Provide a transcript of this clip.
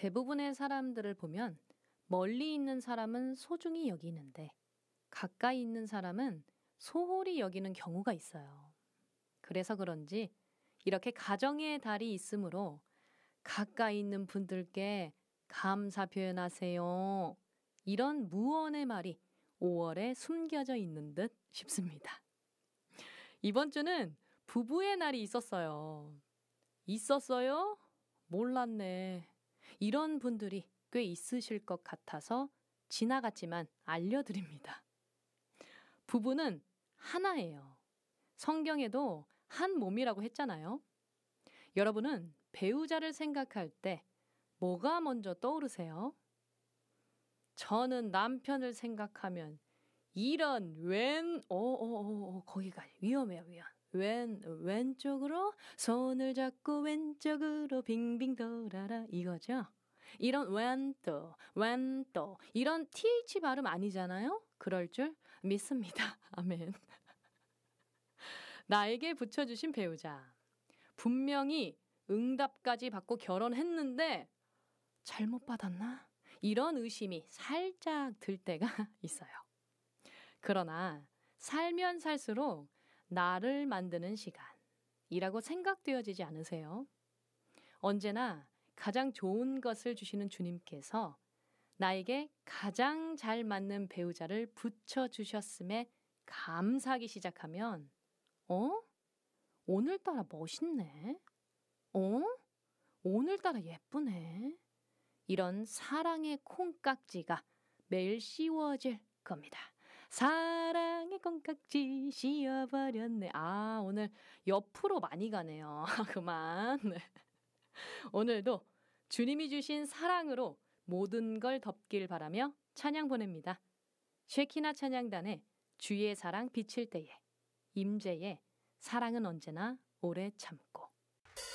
대부분의 사람들을 보면 멀리 있는 사람은 소중히 여기는데 가까이 있는 사람은 소홀히 여기는 경우가 있어요. 그래서 그런지 이렇게 가정의 달이 있으므로 가까이 있는 분들께 감사 표현하세요. 이런 무언의 말이 5월에 숨겨져 있는 듯 싶습니다. 이번 주는 부부의 날이 있었어요. 있었어요? 몰랐네. 이런 분들이 꽤 있으실 것 같아서 지나갔지만 알려드립니다. 부부는 하나예요. 성경에도 한 몸이라고 했잖아요. 여러분은 배우자를 생각할 때 뭐가 먼저 떠오르세요? 저는 남편을 생각하면 이런 거기가 위험해요, 왼쪽으로 손을 잡고 왼쪽으로 빙빙 돌아라 이거죠. 이런 왼또 이런 TH 발음 아니잖아요. 그럴 줄 믿습니다. 아멘. 나에게 붙여주신 배우자. 분명히 응답까지 받고 결혼했는데 잘못 받았나? 이런 의심이 살짝 들 때가 있어요. 그러나 살면 살수록 나를 만드는 시간이라고 생각되어지지 않으세요? 언제나 가장 좋은 것을 주시는 주님께서 나에게 가장 잘 맞는 배우자를 붙여주셨음에 감사하기 시작하면 오늘따라 멋있네? 오늘따라 예쁘네? 이런 사랑의 콩깍지가 매일 씌워질 겁니다. 사랑의 콩깍지 씌워버렸네. 오늘 옆으로 많이 가네요. 그만. 네. 오늘도 주님이 주신 사랑으로 모든 걸 덮길 바라며 찬양 보냅니다. 쉐키나 찬양단의 주의 사랑 비칠 때에, 임재의 사랑은 언제나 오래 참고.